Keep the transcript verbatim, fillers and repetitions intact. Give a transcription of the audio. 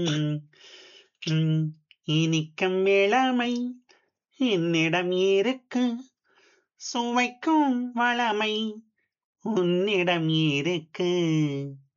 ம், ம். இனிக்கும் இளமை என்னிடம் இருக்கு, சுவைக்கும் வளமை உன்னிடம் இருக்கு.